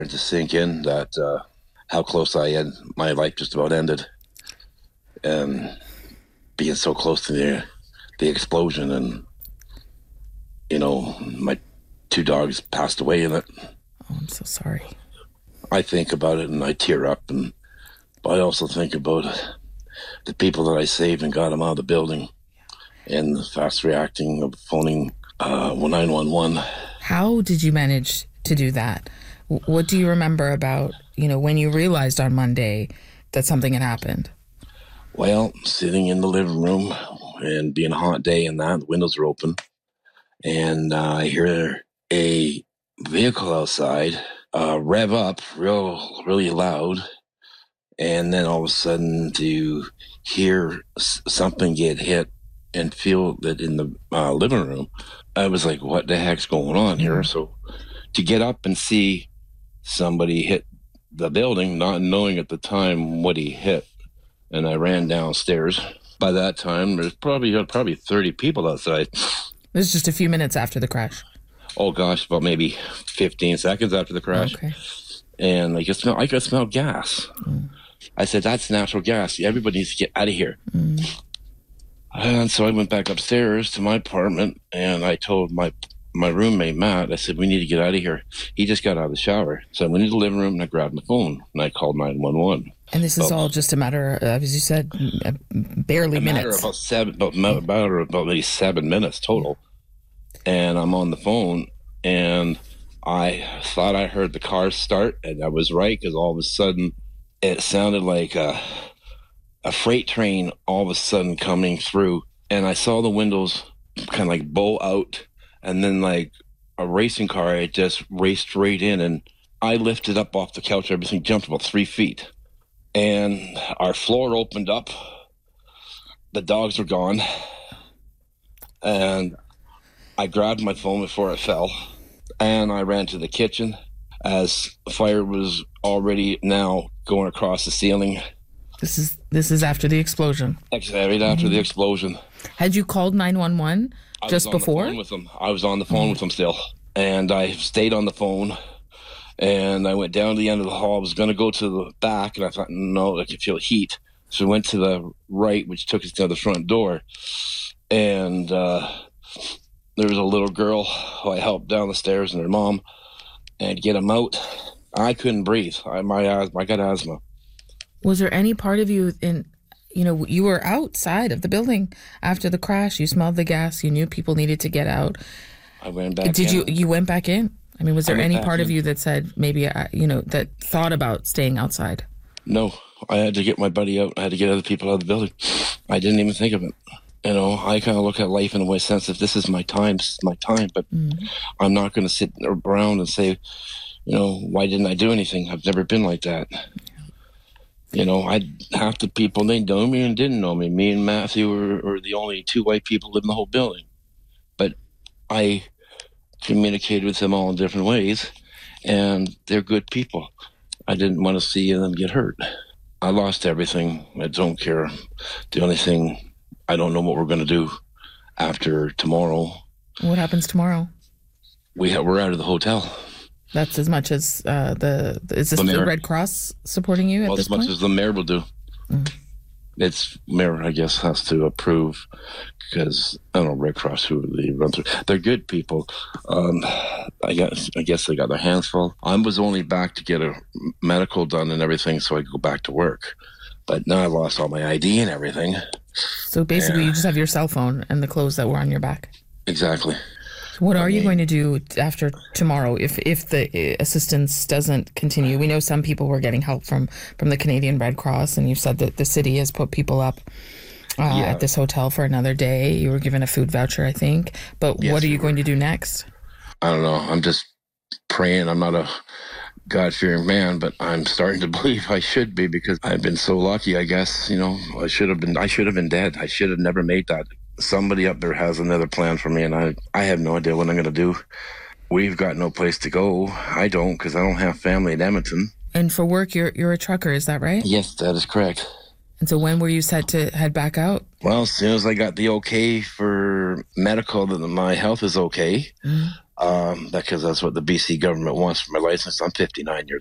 to sink in that how close I had. My life just about ended. And being so close to the explosion, and my two dogs passed away in it. Oh, I'm so sorry. I think about it and I tear up, but I also think about the people that I saved and got them out of the building, and the fast reacting of phoning 911. How did you manage to do that? What do you remember about, when you realized on Monday that something had happened? Well, sitting in the living room and being a hot day and that, the windows are open, and I hear a vehicle outside rev up really loud, and then all of a sudden to hear something get hit and feel that in the living room, I was like, what the heck's going on here? So to get up and see somebody hit the building, not knowing at the time what he hit, and I ran downstairs. By that time, there's probably 30 people outside. It was just a few minutes after the crash. Oh gosh, about maybe 15 seconds after the crash. Okay. And I could smell gas. I said, that's natural gas. Everybody needs to get out of here. And so I went back upstairs to my apartment, and I told my roommate, Matt, I said, we need to get out of here. He just got out of the shower. So I went into the living room and I grabbed my phone and I called 911. And this is all just a matter of, as you said, barely minutes. About maybe 7 minutes total. And I'm on the phone, and I thought I heard the car start, and I was right, because all of a sudden it sounded like a freight train all of a sudden coming through, and I saw the windows kind of like bow out, and then like a racing car, it just raced straight in, and I lifted up off the couch. Everything jumped about 3 feet, and our floor opened up. The dogs were gone, and I grabbed my phone before it fell, and I ran to the kitchen as fire was already now going across the ceiling. This is after the explosion. Right after the explosion. Had you called 911 just before? I was on the phone with them still, and I stayed on the phone, and I went down to the end of the hall. I was going to go to the back, and I thought, no, I could feel heat. So I went to the right, which took us to the front door, and there was a little girl who I helped down the stairs, and her mom, and get them out. I couldn't breathe. I got asthma. Was there any part of you you were outside of the building after the crash? You smelled the gas. You knew people needed to get out. I went back in. Did you went back in? I mean, was there any part of you that said maybe, that thought about staying outside? No, I had to get my buddy out. I had to get other people out of the building. I didn't even think of it. I kind of look at life in a way sense, if this is my time, this is my time. But I'm not going to sit around and say, why didn't I do anything? I've never been like that. Half the people, they know me and didn't know me. Me and Matthew were the only two white people in the whole building. But I communicated with them all in different ways, and they're good people. I didn't want to see them get hurt. I lost everything. I don't care. The only thing, I don't know what we're going to do after tomorrow. What happens tomorrow? We're out of the hotel. That's as much as the Red Cross supporting you at this point? As much as the mayor will do. It's mayor, I guess, has to approve, because I don't know Red Cross who they run through. They're good people. I guess they got their hands full. I was only back to get a medical done and everything, so I could go back to work. But now I lost all my ID and everything. So basically, you just have your cell phone and the clothes that were on your back. Exactly. What are you going to do after tomorrow if the assistance doesn't continue? We know some people were getting help from the Canadian Red Cross, and you said that the city has put people up at this hotel for another day. You were given a food voucher, I think. But yes, what are you going to do next? I don't know. I'm just praying. I'm not a God-fearing man, but I'm starting to believe I should be, because I've been so lucky, I guess. I should have been dead. I should have never made that. Somebody up there has another plan for me, and I have no idea what I'm going to do. We've got no place to go. I don't, because I don't have family in Edmonton. And for work, you're a trucker, is that right? Yes, that is correct. And so when were you set to head back out? Well, as soon as I got the okay for medical that my health is okay, because that's what the BC government wants for my license. I'm 59 years